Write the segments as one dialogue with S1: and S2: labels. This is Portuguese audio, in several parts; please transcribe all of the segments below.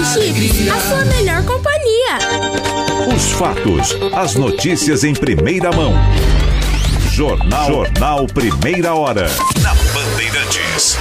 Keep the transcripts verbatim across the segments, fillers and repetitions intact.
S1: Chips, a sua melhor companhia.
S2: Os fatos, as notícias em primeira mão. Jornal, Jornal Primeira Hora, na Bandeirantes.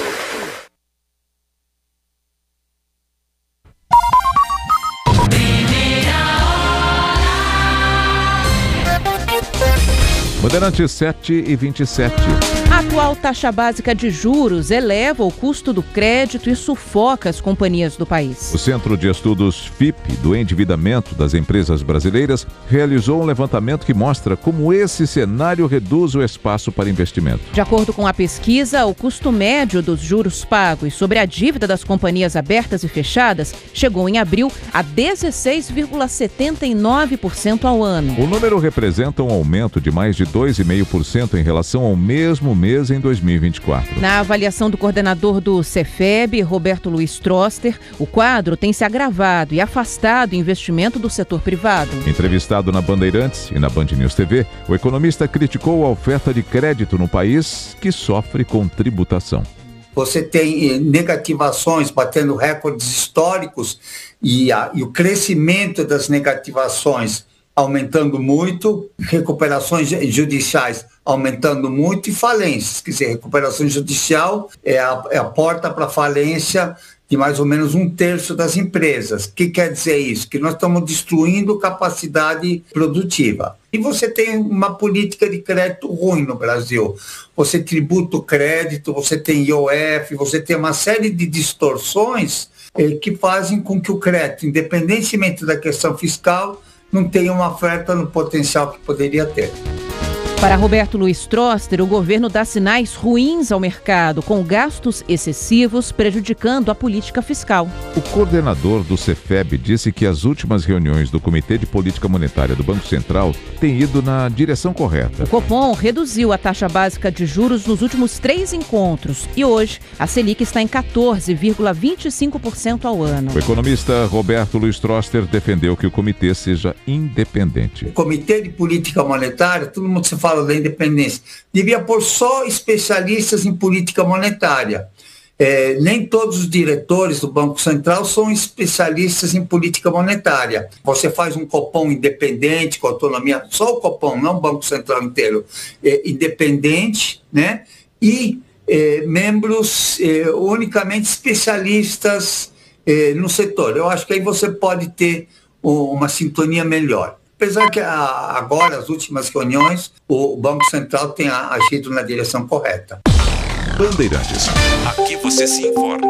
S3: Bandeirantes sete e vinte e sete.
S4: A atual taxa básica de juros eleva o custo do crédito e sufoca as companhias do país.
S3: O Centro de Estudos F I P do Endividamento das Empresas Brasileiras realizou um levantamento que mostra como esse cenário reduz o espaço para investimento.
S4: De acordo com a pesquisa, o custo médio dos juros pagos sobre a dívida das companhias abertas e fechadas chegou em abril a dezesseis vírgula setenta e nove por cento ao ano.
S3: O número representa um aumento de mais de dois vírgula cinco por cento em relação ao mesmo mês em dois mil e vinte e quatro.
S4: Na avaliação do coordenador do Cefeb, Roberto Luiz Troster, o quadro tem se agravado e afastado o investimento do setor privado.
S3: Entrevistado na Bandeirantes e na Band News T V, o economista criticou a oferta de crédito no país, que sofre com tributação.
S5: Você tem negativações batendo recordes históricos e, a, e o crescimento das negativações aumentando muito, recuperações judiciais aumentando muito e falências. Quer dizer, recuperação judicial é a, é a porta para a falência de mais ou menos um terço das empresas. O que quer dizer isso? Que nós estamos destruindo capacidade produtiva. E você tem uma política de crédito ruim no Brasil. Você tributa o crédito, você tem I O F, você tem uma série de distorções eh, que fazem com que o crédito, independentemente da questão fiscal, não tenha uma oferta no potencial que poderia ter.
S4: Para Roberto Luiz Troster, o governo dá sinais ruins ao mercado, com gastos excessivos prejudicando a política fiscal.
S3: O coordenador do Cefeb disse que as últimas reuniões do Comitê de Política Monetária do Banco Central têm ido na direção correta.
S4: O Copom reduziu a taxa básica de juros nos últimos três encontros e hoje a Selic está em quatorze vírgula vinte e cinco por cento ao ano.
S3: O economista Roberto Luiz Troster defendeu que o comitê seja independente.
S5: O Comitê de Política Monetária, todo mundo se fala fala da independência, devia pôr só especialistas em política monetária. É, nem todos os diretores do Banco Central são especialistas em política monetária. Você faz um Copom independente, com autonomia, só o Copom, não o Banco Central inteiro, é, independente, né? E é, membros é, unicamente especialistas é, no setor. Eu acho que aí você pode ter uma sintonia melhor. Apesar que a, agora, as últimas reuniões, o Banco Central tem agido na direção correta.
S2: Bandeirantes, aqui você se informa.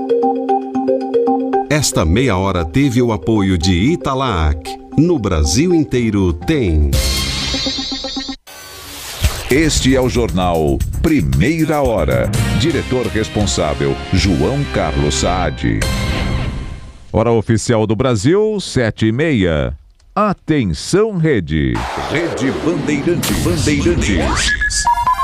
S6: Esta meia hora teve o apoio de Italac. No Brasil inteiro tem.
S2: Este é o Jornal Primeira Hora. Diretor responsável, João Carlos Saad.
S3: Hora oficial do Brasil, sete e meia. Atenção, Rede.
S2: Rede Bandeirantes. Bandeirantes.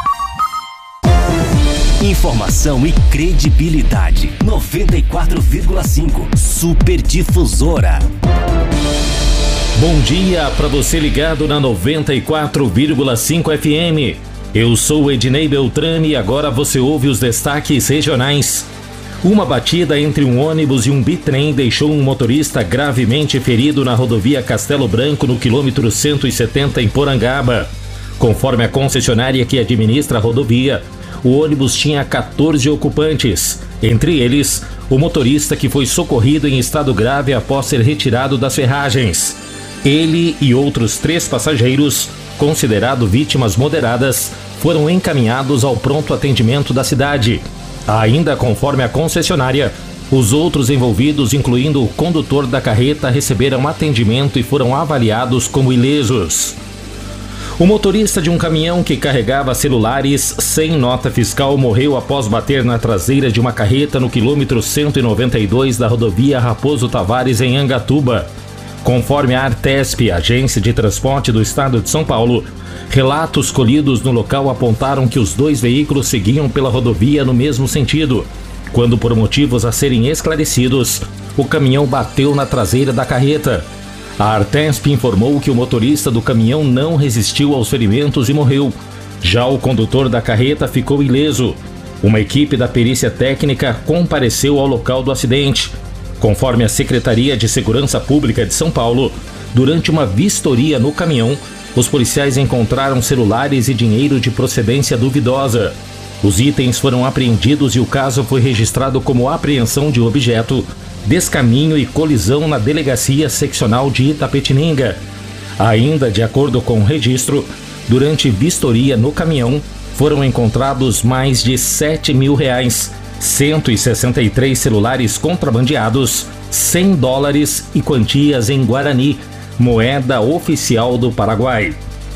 S7: Informação e credibilidade. noventa e quatro vírgula cinco. Super Difusora.
S8: Bom dia para você ligado na noventa e quatro vírgula cinco F M. Eu sou Ednei Beltrame e agora você ouve os destaques regionais. Uma batida entre um ônibus e um bitrem deixou um motorista gravemente ferido na rodovia Castelo Branco, no quilômetro cento e setenta, em Porangaba. Conforme a concessionária que administra a rodovia, o ônibus tinha quatorze ocupantes, entre eles o motorista que foi socorrido em estado grave após ser retirado das ferragens. Ele e outros três passageiros, considerados vítimas moderadas, foram encaminhados ao pronto atendimento da cidade. Ainda conforme a concessionária, os outros envolvidos, incluindo o condutor da carreta, receberam atendimento e foram avaliados como ilesos. O motorista de um caminhão que carregava celulares sem nota fiscal morreu após bater na traseira de uma carreta no quilômetro cento e noventa e dois da rodovia Raposo Tavares, em Angatuba. Conforme a Artesp, agência de transporte do estado de São Paulo, relatos colhidos no local apontaram que os dois veículos seguiam pela rodovia no mesmo sentido, quando, por motivos a serem esclarecidos, o caminhão bateu na traseira da carreta. A Artesp informou que o motorista do caminhão não resistiu aos ferimentos e morreu. Já o condutor da carreta ficou ileso. Uma equipe da perícia técnica compareceu ao local do acidente. Conforme a Secretaria de Segurança Pública de São Paulo, durante uma vistoria no caminhão, os policiais encontraram celulares e dinheiro de procedência duvidosa. Os itens foram apreendidos e o caso foi registrado como apreensão de objeto, descaminho e colisão na Delegacia Seccional de Itapetininga. Ainda de acordo com o registro, durante vistoria no caminhão, foram encontrados mais de sete mil reais, cento e sessenta e três celulares contrabandeados, cem dólares e quantias em Guarani, moeda oficial do Paraguai.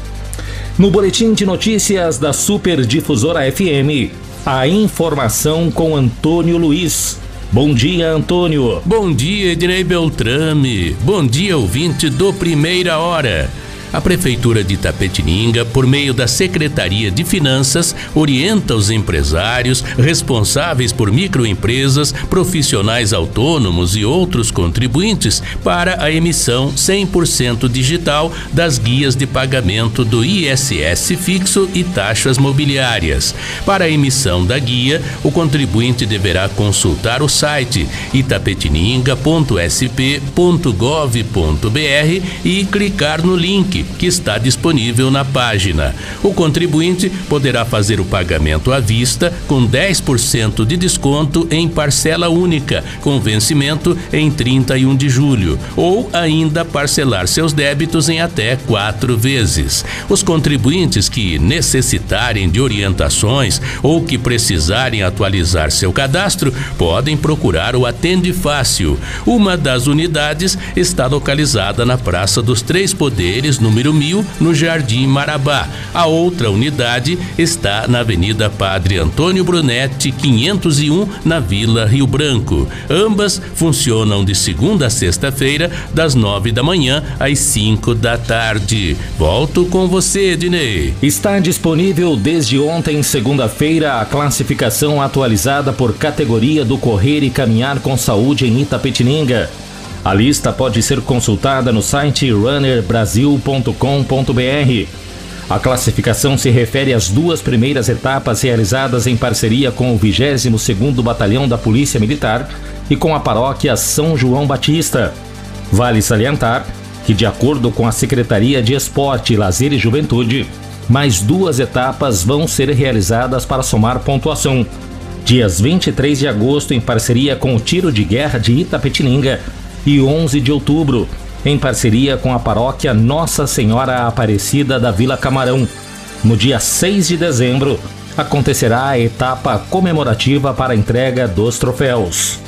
S8: No boletim de notícias da Super Difusora F M, a informação com Antônio Luiz. Bom dia, Antônio.
S9: Bom dia, Ednei Beltrame. Bom dia, ouvinte do Primeira Hora. A Prefeitura de Itapetininga, por meio da Secretaria de Finanças, orienta os empresários responsáveis por microempresas, profissionais autônomos e outros contribuintes para a emissão cem por cento digital das guias de pagamento do I S S fixo e taxas mobiliárias. Para a emissão da guia, o contribuinte deverá consultar o site itapetininga ponto s p ponto gov ponto b r e clicar no link que está disponível na página. O contribuinte poderá fazer o pagamento à vista com dez por cento de desconto em parcela única, com vencimento em trinta e um de julho, ou ainda parcelar seus débitos em até quatro vezes. Os contribuintes que necessitarem de orientações ou que precisarem atualizar seu cadastro podem procurar o Atende Fácil. Uma das unidades está localizada na Praça dos Três Poderes, no número mil, no Jardim Marabá. A outra unidade está na Avenida Padre Antônio Brunetti, quinhentos e um, na Vila Rio Branco. Ambas funcionam de segunda a sexta-feira, das nove da manhã às cinco da tarde. Volto com você, Ednei.
S8: Está disponível desde ontem, segunda-feira, a classificação atualizada por categoria do Correr e Caminhar com Saúde em Itapetininga. A lista pode ser consultada no site runner brasil ponto com ponto b r. A classificação se refere às duas primeiras etapas realizadas em parceria com o vigésimo segundo Batalhão da Polícia Militar e com a paróquia São João Batista. Vale salientar que, de acordo com a Secretaria de Esporte, Lazer e Juventude, mais duas etapas vão ser realizadas para somar pontuação. Dias vinte e três de agosto, em parceria com o Tiro de Guerra de Itapetininga, e onze de outubro, em parceria com a paróquia Nossa Senhora Aparecida da Vila Camarão. No dia seis de dezembro, acontecerá a etapa comemorativa para a entrega dos troféus.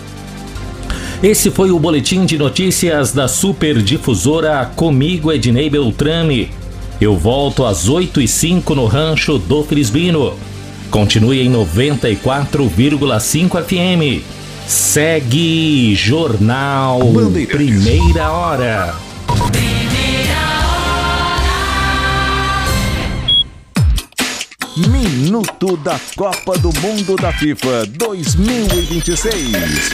S8: Esse foi o boletim de notícias da Super Difusora, comigo, Ednei Beltrame. Eu volto às oito e cinco no Rancho do Frisbino. Continue em noventa e quatro vírgula cinco F M. Segue Jornal Primeira Hora.
S3: Minuto da Copa do Mundo da FIFA dois mil e vinte e seis.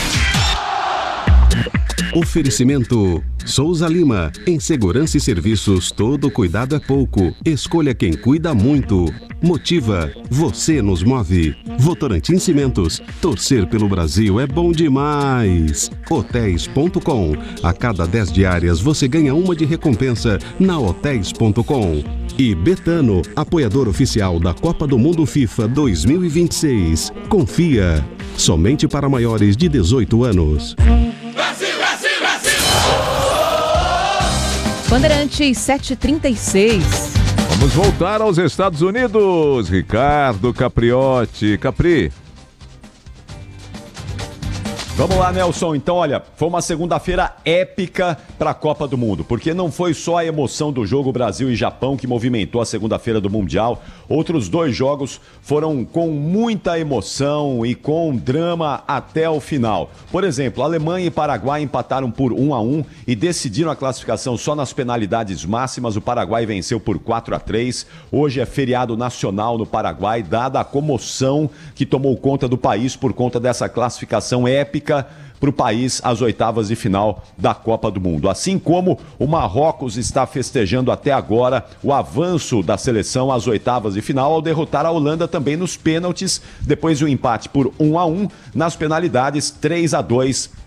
S6: Oferecimento Souza Lima. Em segurança e serviços, todo cuidado é pouco. Escolha quem cuida muito. Motiva. Você nos move. Votorantim Cimentos. Torcer pelo Brasil é bom demais. Hotéis ponto com. A cada dez diárias você ganha uma de recompensa na Hotéis ponto com. E Betano, apoiador oficial da Copa do Mundo FIFA dois mil e vinte e seis. Confia. Somente para maiores de dezoito anos.
S4: Bandeirantes sete e trinta e seis.
S3: Vamos voltar aos Estados Unidos. Ricardo Capriotti. Capri.
S10: Vamos lá, Nelson. Então, olha, foi uma segunda-feira épica para a Copa do Mundo, porque não foi só a emoção do jogo Brasil e Japão que movimentou a segunda-feira do Mundial. Outros dois jogos foram com muita emoção e com drama até o final. Por exemplo, Alemanha e Paraguai empataram por um a um e decidiram a classificação só nas penalidades máximas. O Paraguai venceu por quatro a três. Hoje é feriado nacional no Paraguai, dada a comoção que tomou conta do país por conta dessa classificação épica para o país às oitavas de final da Copa do Mundo. Assim como o Marrocos está festejando até agora o avanço da seleção às oitavas de final ao derrotar a Holanda também nos pênaltis, depois do empate por um a um, nas penalidades três a dois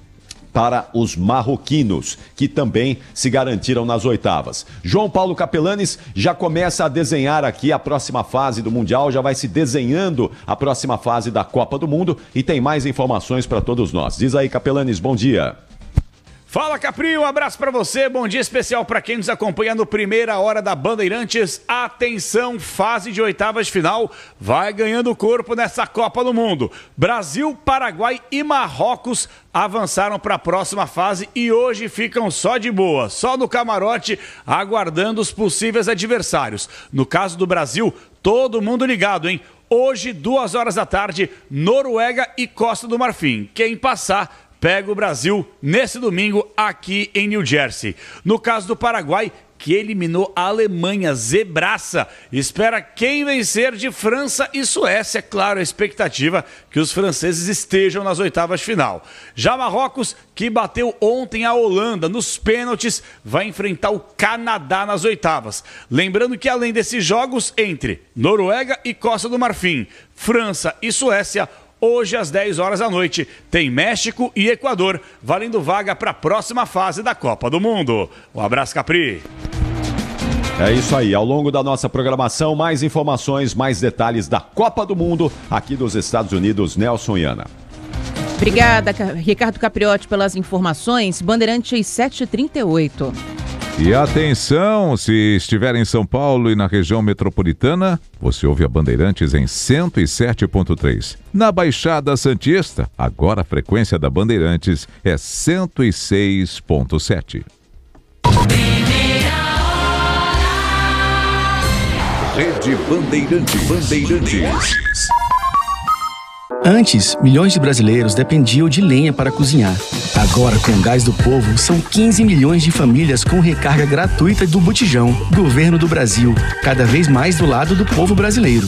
S10: para os marroquinos, que também se garantiram nas oitavas. João Paulo Capelanes já começa a desenhar aqui a próxima fase do Mundial, já vai se desenhando a próxima fase da Copa do Mundo e tem mais informações para todos nós. Diz aí, Capelanes, bom dia.
S11: Fala, Capri, um abraço para você, bom dia especial para quem nos acompanha no Primeira Hora da Bandeirantes. Atenção, fase de oitavas de final vai ganhando corpo nessa Copa do Mundo. Brasil, Paraguai e Marrocos avançaram para a próxima fase e hoje ficam só de boa, só no camarote, aguardando os possíveis adversários. No caso do Brasil, todo mundo ligado, hein? Hoje, duas horas da tarde, Noruega e Costa do Marfim. Quem passar pega o Brasil nesse domingo aqui em New Jersey. No caso do Paraguai, que eliminou a Alemanha, zebraça, espera quem vencer de França e Suécia. É claro, a expectativa que os franceses estejam nas oitavas de final. Já Marrocos, que bateu ontem a Holanda nos pênaltis, vai enfrentar o Canadá nas oitavas. Lembrando que além desses jogos entre Noruega e Costa do Marfim, França e Suécia, hoje, às dez horas da noite, tem México e Equador, valendo vaga para a próxima fase da Copa do Mundo. Um abraço, Capri.
S10: É isso aí, ao longo da nossa programação, mais informações, mais detalhes da Copa do Mundo aqui dos Estados Unidos, Nelson e Ana.
S4: Obrigada, Ricardo Capriotti, pelas informações. Bandeirantes sete e trinta e oito.
S3: E atenção, se estiver em São Paulo e na região metropolitana, você ouve a Bandeirantes em cento e sete ponto três. Na Baixada Santista, agora a frequência da Bandeirantes é cento e seis ponto sete.
S2: Rede Bandeirantes. Bandeirantes.
S12: Antes, milhões de brasileiros dependiam de lenha para cozinhar. Agora, com o Gás do Povo, são quinze milhões de famílias com recarga gratuita do Botijão. Governo do Brasil, cada vez mais do lado do povo brasileiro.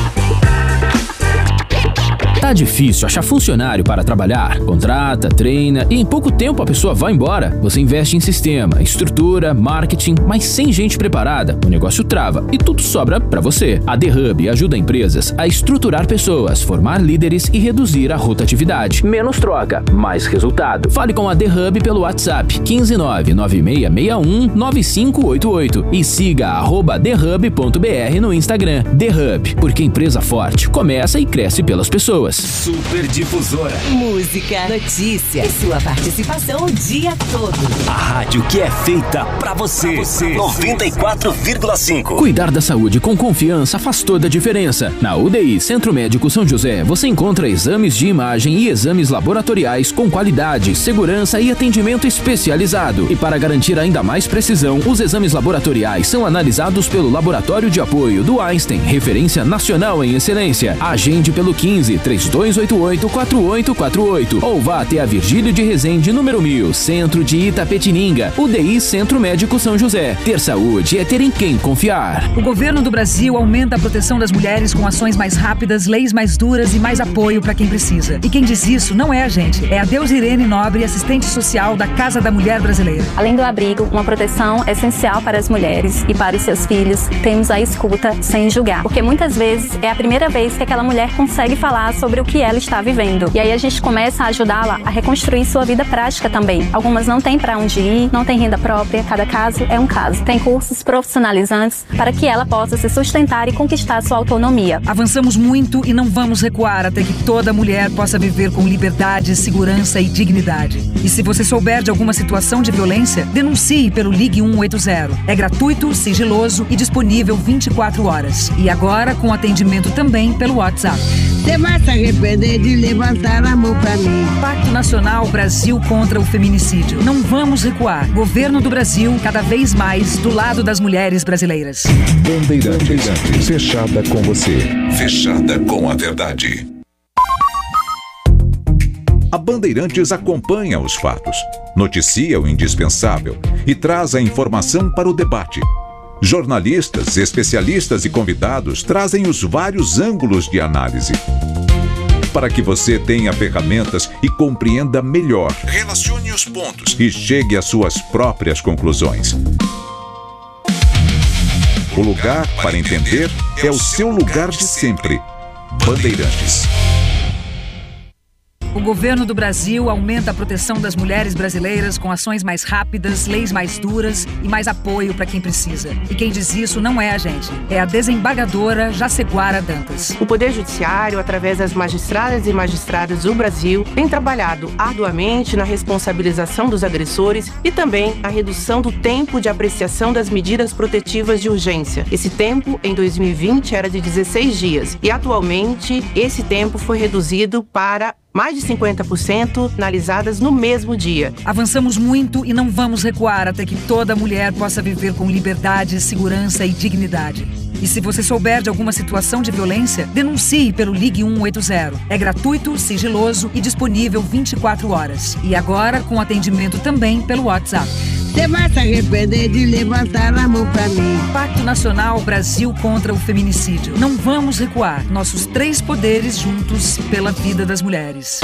S13: Tá difícil achar funcionário para trabalhar? Contrata, treina e em pouco tempo a pessoa vai embora. Você investe em sistema, estrutura, marketing, mas sem gente preparada, o negócio trava e tudo sobra para você. A The Hub ajuda empresas a estruturar pessoas, formar líderes e reduzir a rotatividade. Menos troca, mais resultado. Fale com a The Hub pelo WhatsApp quinze nove nove seis seis um nove cinco oito oito e siga arroba thehub ponto br no Instagram. The Hub, porque empresa forte começa e cresce pelas pessoas.
S7: Super Difusora.
S14: Música, notícia e sua participação o dia todo.
S7: A rádio que é feita pra você. Pra você. noventa e quatro vírgula cinco.
S13: Cuidar da saúde com confiança faz toda a diferença. Na U D I Centro Médico São José, você encontra exames de imagem e exames laboratoriais com qualidade, segurança e atendimento especializado. E para garantir ainda mais precisão, os exames laboratoriais são analisados pelo Laboratório de Apoio do Einstein, referência nacional em excelência. Agende pelo quinze, três dois oito oito, quatro oito quatro oito ou vá até a Virgílio de Resende, número mil, Centro de Itapetininga. U D I Centro Médico São José. Ter saúde é ter em quem confiar.
S15: O governo do Brasil aumenta a proteção das mulheres com ações mais rápidas, leis mais duras e mais apoio para quem precisa. E quem diz isso não é a gente, é a Deusirene Nobre, assistente social da Casa da Mulher Brasileira.
S16: Além do abrigo, uma proteção essencial para as mulheres e para os seus filhos, temos a escuta sem julgar. Porque muitas vezes é a primeira vez que aquela mulher consegue falar sobre o que ela está vivendo. E aí a gente começa a ajudá-la a reconstruir sua vida prática também. Algumas não têm para onde ir, não têm renda própria, cada caso é um caso. Tem cursos profissionalizantes para que ela possa se sustentar e conquistar sua autonomia.
S15: Avançamos muito e não vamos recuar até que toda mulher possa viver com liberdade, segurança e dignidade. E se você souber de alguma situação de violência, denuncie pelo Ligue um oito zero. É gratuito, sigiloso e disponível vinte e quatro horas. E agora com atendimento também pelo WhatsApp.
S17: Você vai se arrepender de levantar a mão pra mim.
S15: Pacto Nacional Brasil contra o Feminicídio. Não vamos recuar. Governo do Brasil, cada vez mais do lado das mulheres brasileiras.
S2: Bandeirantes, fechada com você. Fechada com a verdade. A Bandeirantes acompanha os fatos, noticia o indispensável e traz a informação para o debate. Jornalistas, especialistas e convidados trazem os vários ângulos de análise, para que você tenha ferramentas e compreenda melhor. Relacione os pontos e chegue às suas próprias conclusões. O lugar para entender é o seu lugar de sempre. Bandeirantes.
S15: O governo do Brasil aumenta a proteção das mulheres brasileiras com ações mais rápidas, leis mais duras e mais apoio para quem precisa. E quem diz isso não é a gente, é a desembargadora Jaceguara Dantas.
S18: O Poder Judiciário, através das magistradas e magistrados do Brasil, tem trabalhado arduamente na responsabilização dos agressores e também na redução do tempo de apreciação das medidas protetivas de urgência. Esse tempo, em dois mil e vinte, era de dezesseis dias e atualmente esse tempo foi reduzido para mais de cinquenta por cento analisadas no mesmo dia.
S15: Avançamos muito e não vamos recuar até que toda mulher possa viver com liberdade, segurança e dignidade. E se você souber de alguma situação de violência, denuncie pelo Ligue um oito zero. É gratuito, sigiloso e disponível vinte e quatro horas. E agora com atendimento também pelo WhatsApp.
S17: Você vai se arrepender de levantar a mão pra mim.
S15: Pacto Nacional Brasil contra o Feminicídio. Não vamos recuar. Nossos três poderes juntos pela vida das mulheres.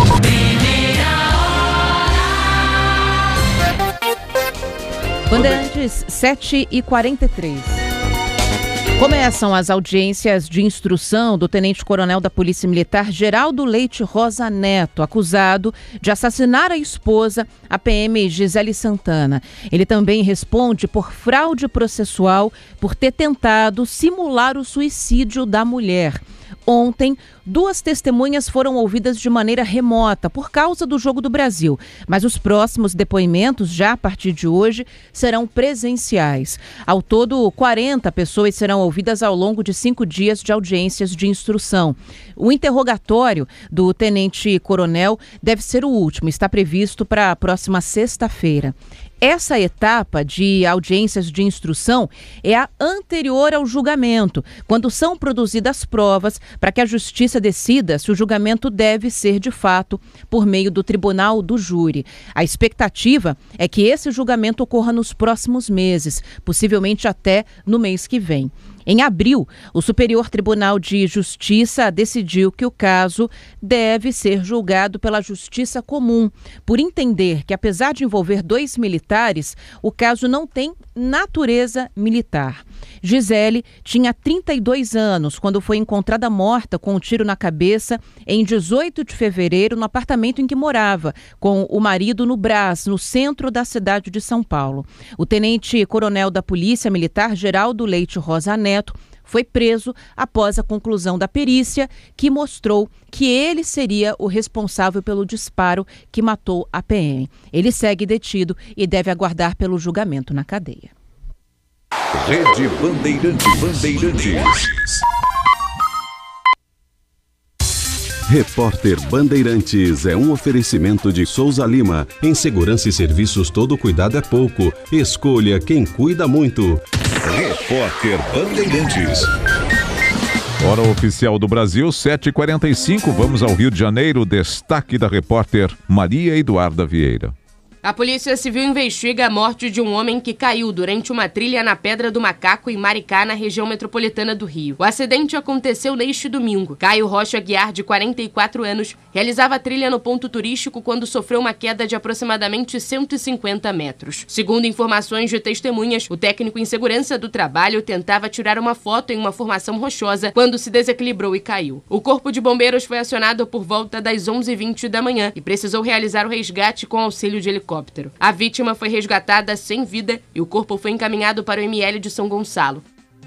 S4: Bandeirantes, sete e quarenta e três. Começam as audiências de instrução do tenente-coronel da Polícia Militar Geraldo Leite Rosa Neto, acusado de assassinar a esposa, a P M Gisele Santana. Ele também responde por fraude processual por ter tentado simular o suicídio da mulher. Ontem, duas testemunhas foram ouvidas de maneira remota por causa do Jogo do Brasil, mas os próximos depoimentos, já a partir de hoje, serão presenciais. Ao todo, quarenta pessoas serão ouvidas ao longo de cinco dias de audiências de instrução. O interrogatório do tenente-coronel deve ser o último, está previsto para a próxima sexta-feira. Essa etapa de audiências de instrução é a anterior ao julgamento, quando são produzidas provas para que a justiça decida se o julgamento deve ser de fato por meio do tribunal do júri. A expectativa é que esse julgamento ocorra nos próximos meses, possivelmente até no mês que vem. Em abril, o Superior Tribunal de Justiça decidiu que o caso deve ser julgado pela Justiça Comum, por entender que, apesar de envolver dois militares, o caso não tem natureza militar. Gisele tinha trinta e dois anos quando foi encontrada morta com um tiro na cabeça em dezoito de fevereiro no apartamento em que morava, com o marido no Brás, no centro da cidade de São Paulo. O tenente-coronel da Polícia Militar, Geraldo Leite Rosa Neto, foi preso após a conclusão da perícia, que mostrou que ele seria o responsável pelo disparo que matou a P M. Ele segue detido e deve aguardar pelo julgamento na cadeia.
S2: Rede Bandeirantes. Bandeirantes.
S6: Repórter Bandeirantes é um oferecimento de Souza Lima. Em segurança e serviços, todo cuidado é pouco. Escolha quem cuida muito.
S2: Repórter Bandeirantes.
S3: Hora oficial do Brasil, sete e quarenta e cinco. Vamos ao Rio de Janeiro. Destaque da repórter Maria Eduarda Vieira.
S19: A Polícia Civil investiga a morte de um homem que caiu durante uma trilha na Pedra do Macaco, em Maricá, na região metropolitana do Rio. O acidente aconteceu neste domingo. Caio Rocha Guiar, de quarenta e quatro anos, realizava a trilha no ponto turístico quando sofreu uma queda de aproximadamente cento e cinquenta metros. Segundo informações de testemunhas, o técnico em segurança do trabalho tentava tirar uma foto em uma formação rochosa quando se desequilibrou e caiu. O Corpo de Bombeiros foi acionado por volta das onze e vinte da manhã e precisou realizar o resgate com auxílio de helicóptero. A vítima foi resgatada sem vida e o corpo foi encaminhado para o M L de São Gonçalo.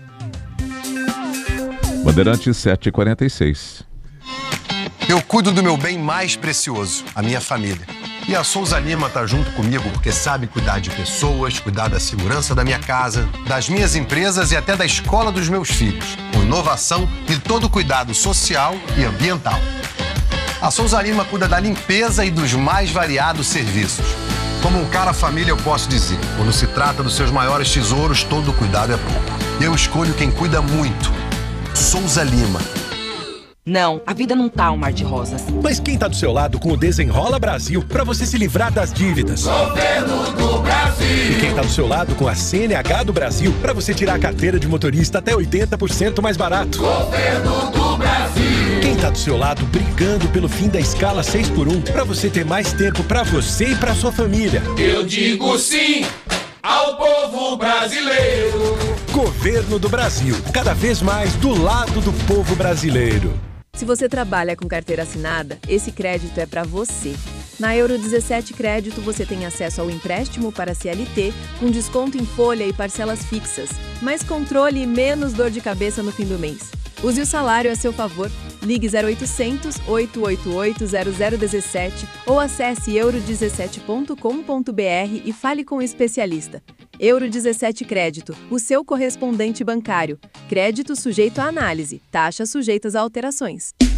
S3: Bandeirantes, sete e quarenta e seis.
S20: Eu cuido do meu bem mais precioso, a minha família. E a Souza Lima tá junto comigo porque sabe cuidar de pessoas, cuidar da segurança da minha casa, das minhas empresas e até da escola dos meus filhos, com inovação e todo cuidado social e ambiental. A Souza Lima cuida da limpeza e dos mais variados serviços. Como um cara família, eu posso dizer, quando se trata dos seus maiores tesouros, todo cuidado é pouco. Eu escolho quem cuida muito. Souza Lima.
S21: Não, a vida não tá um mar de rosas.
S22: Mas quem tá do seu lado com o Desenrola Brasil pra você se livrar das dívidas?
S23: Governo do Brasil.
S22: E quem tá do seu lado com a C N H do Brasil pra você tirar a carteira de motorista até oitenta por cento mais barato?
S23: Governo do Brasil.
S22: Quem tá do seu lado brigando pelo fim da escala seis por um pra você ter mais tempo pra você e pra sua família?
S23: Eu digo sim ao povo brasileiro.
S22: Governo do Brasil, cada vez mais do lado do povo brasileiro.
S1: Se você trabalha com carteira assinada, esse crédito é para você. Na Euro dezessete Crédito, você tem acesso ao empréstimo para C L T, com desconto em folha e parcelas fixas, mais controle e menos dor de cabeça no fim do mês. Use o salário a seu favor. Ligue zero oitocentos, oito oito oito, zero zero um sete ou acesse euro dezessete ponto com ponto b r e fale com o especialista. Euro dezessete Crédito, o seu correspondente bancário. Crédito sujeito à análise. Taxas sujeitas a alterações.